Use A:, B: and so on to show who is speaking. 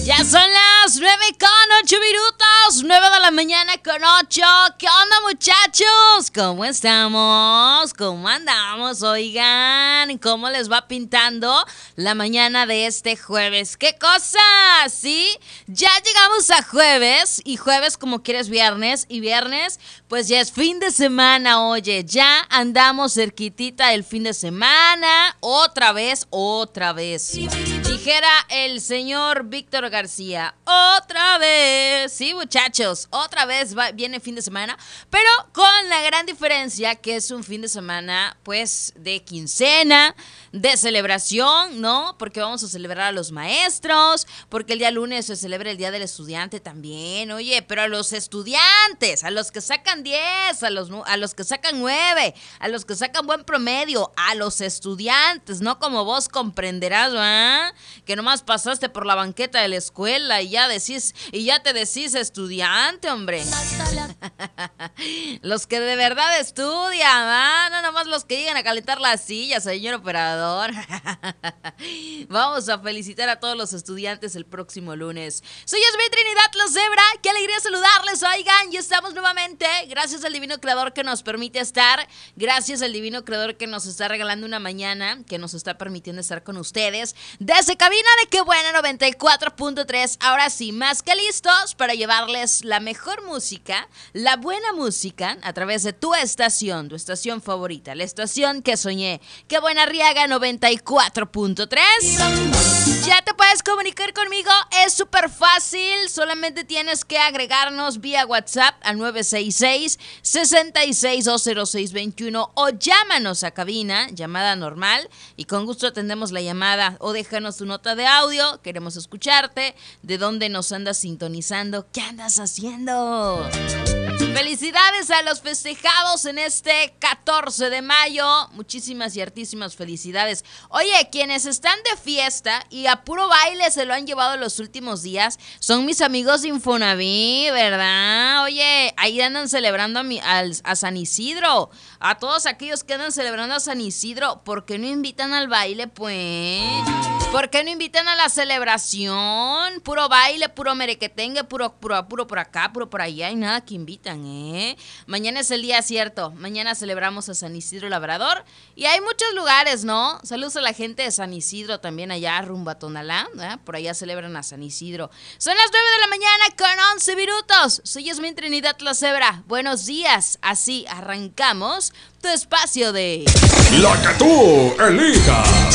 A: Ya son las 9:08, 9 de la mañana con 8. ¿Qué onda, muchachos? ¿Cómo estamos? ¿Cómo andamos? Oigan, ¿cómo les va pintando la mañana de este jueves? ¿Qué cosa? ¿Sí? Ya llegamos a jueves, y jueves como quieres viernes, y viernes pues ya es fin de semana. Oye, ya andamos cerquitita del fin de semana. Otra vez. Dijera el señor Víctor García, otra vez. Sí, muchachos, otra vez viene fin de semana, pero con la gran diferencia que es un fin de semana, pues, de quincena, de celebración, ¿no? Porque vamos a celebrar a los maestros, porque el día lunes se celebra el Día del Estudiante también. Oye, pero a los estudiantes, a los que sacan 10, a los que sacan 9, a los que sacan buen promedio, a los estudiantes, no como vos comprenderás, ¿verdad? Que nomás pasaste por la banqueta de la escuela y ya te decís estudiante, hombre. Los que de verdad estudian, ¿verdad? No nomás los que llegan a calentar las sillas, señor operador. Vamos a felicitar a todos los estudiantes el próximo lunes. Soy Yasmín Trinidad La Zebra, qué alegría saludarles. Oigan, ya estamos nuevamente. Gracias al divino creador que nos permite estar. Gracias al divino creador que nos está regalando una mañana, que nos está permitiendo estar con ustedes desde cabina de Qué Buena 94.3. Ahora sí, más que listos para llevarles la mejor música, la buena música, a través de tu estación favorita, la estación que soñé. Qué Buena Arriaga 94.3. Ya te puedes comunicar conmigo, es súper fácil, solamente tienes que agregarnos vía WhatsApp al 966-66-20621 o llámanos a cabina, llamada normal, y con gusto atendemos la llamada, o déjanos tu nota de audio, queremos escucharte, de dónde nos andas sintonizando, qué andas haciendo. Felicidades a los festejados en este 14 de mayo. Muchísimas y hartísimas felicidades. Oye, quienes están de fiesta y a puro baile se lo han llevado los últimos días, son mis amigos de Infonavit, ¿verdad? Oye, ahí andan celebrando a San Isidro. A todos aquellos que andan celebrando a San Isidro, ¿por qué no invitan al baile, pues? ¿Por qué no invitan a la celebración? Puro baile, puro merequetengue, puro por acá, puro por allá, y nada que invitan, ¿eh? Mañana es el día cierto. Mañana celebramos a San Isidro Labrador. Y hay muchos lugares, ¿no? Saludos a la gente de San Isidro también allá, rumbo a Tonalá, ¿eh? Por allá celebran a San Isidro. Son las 9 de la mañana con 11 minutos. Soy Yasmín Trinidad La Zebra. Buenos días. Así arrancamos tu espacio de...
B: La que tú elijas.